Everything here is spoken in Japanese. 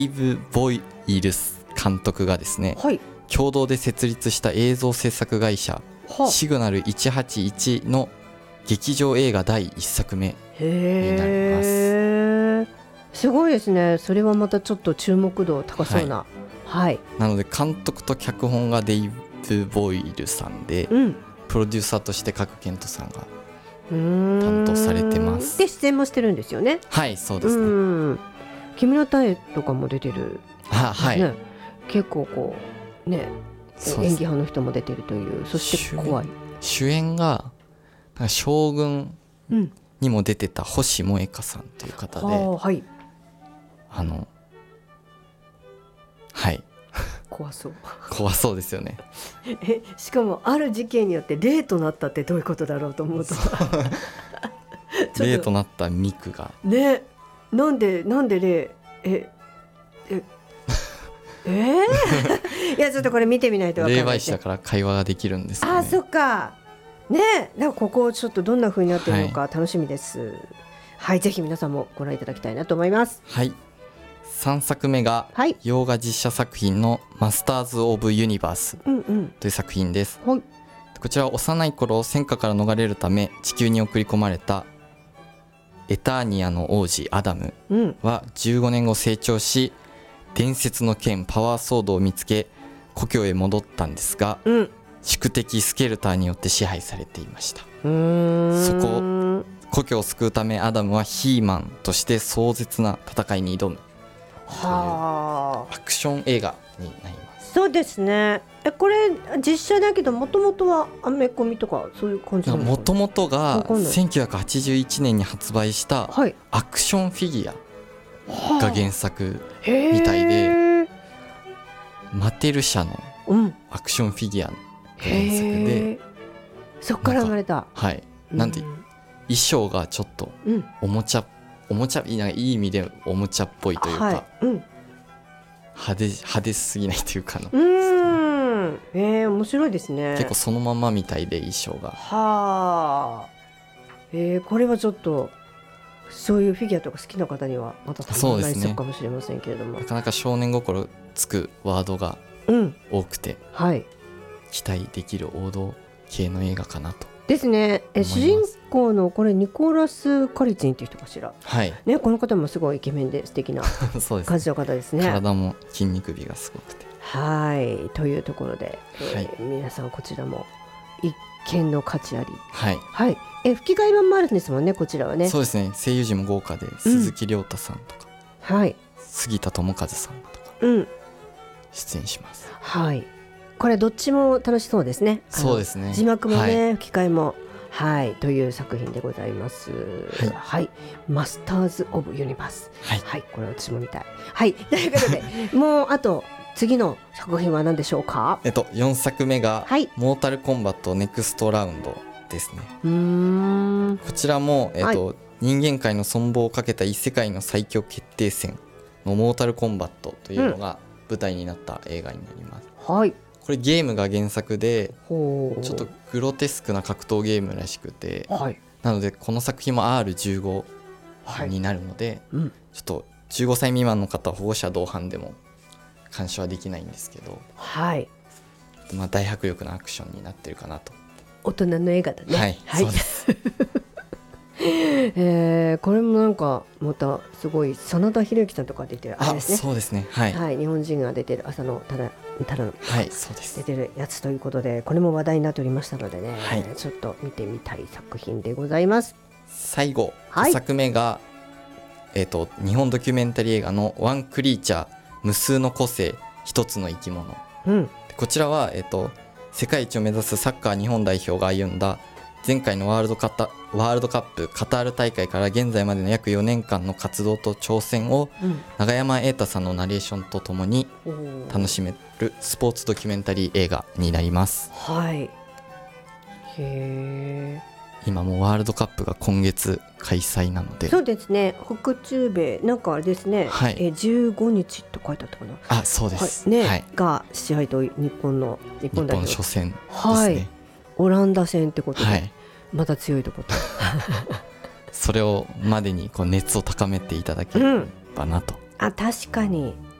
イブ・ボイルス監督がですね、 はい、 共同で設立した映像制作会社はシグナル181の劇場映画第1作目。 へー、すごいですね。それはまたちょっと注目度高そうな、はい、 なので監督と脚本がデイブ・ボイルさんで、 うん、 プロデューサーとして賀来賢人さんが担当されてます。 で出演もしてるんですよね。 はいそうですね。 木村多江とかも出てる、 はい、 ね、結構こうねそうです。 演技派の人も出てるという。そして怖い主演がなんか将軍にも出てた星萌香さんという方で、 はい、 はい怖そう怖そうですよね。 しかもある事件によって霊となったってどういうことだろうと思うと霊となったミクがね、なんで霊いやちょっとこれ見てみないと分からない、 霊媒師だから会話ができるんですよね。 そっかね。だからここちょっとどんな風になってるのか楽しみです。はい、ぜひ皆さんもご覧いただきたいなと思います。 はい、3作目がはい、 洋画実写作品のマスターズ・オブ・ユニバースという作品です。 はい、 こちらは幼い頃戦火から逃れるため地球に送り込まれたエターニアの王子アダムは15年後成長し、伝説の剣パワーソードを見つけ故郷へ戻ったんですが、宿敵スケルターによって支配されていました。故郷を救うためアダムはヒーマンとして壮絶な戦いに挑むというアクション映画になります。 そうですね。これ実写だけどもともとはアメコミとかそういう感じなのかな。 もともとが1981年に発売したアクションフィギュアが原作みたいで、マテル社のアクションフィギュアが原作で、 そっから生まれた。 はい、なんで衣装がちょっとおもちゃいい意味でおもちゃっぽいというか、派手すぎないというか面白いですね。 結構そのままみたいで衣装が。 これはちょっとそういうフィギュアとか好きな方にはまたたまらないそうかもしれませんけれども、 なかなか少年心つくワードが多くて、期待できる王道系の映画かなとですね。主人公のこれニコラス・カリツィンっていう人かしら、ね、この方もすごいイケメンで素敵な感じの方ですね。 体も筋肉美がすごくて、 というところで、皆さんこちらも一見の価値あり。吹き替え版もあるんですもんね、こちらはね。 そうですね。声優陣も豪華で、鈴木亮太さんとか、杉田智和さんとか出演します。 これどっちも楽しそうですね。 そうですね。 字幕もね、吹き替えもという作品でございます。マスターズ・オブ・ユニバース。これ私も見たい。ということでもうあと次の作品は何でしょうか。 4作目がモータルコンバットネクストラウンドですね。こちらも、人間界の存亡をかけた異世界の最強決定戦のモータルコンバットというのが舞台になった映画になります。これゲームが原作でちょっとグロテスクな格闘ゲームらしくて、なのでこの作品も R15 になるので、ちょっと15歳未満の方は保護者同伴でも鑑賞はできないんですけど、大迫力なアクションになってるかなと。 大人の映画だね。 そうですこれもなんかまたすごい真田広之さんとか出てるあれですね。 そうですね。 日本人が出てる浅野忠信出てるやつということで、これも話題になっておりましたのでね、ちょっと見てみたい作品でございます。 最後、5作目が、日本ドキュメンタリー映画のワンクリーチャー無数の個性一つの生き物、こちらは、世界一を目指すサッカー日本代表が歩んだ前回のワールドカップカタール大会から現在までの約4年間の活動と挑戦を、永山瑛太さんのナレーションとともに楽しめるスポーツドキュメンタリー映画になります。今もワールドカップが今月開催なので。そうですね。 北中米なんかあれですね、15日と書いてあったかな。 そうですが試合と日本代表初戦ですね。 オランダ戦ってことで、また強いところそれをまでに熱を高めていただければなと。 確かに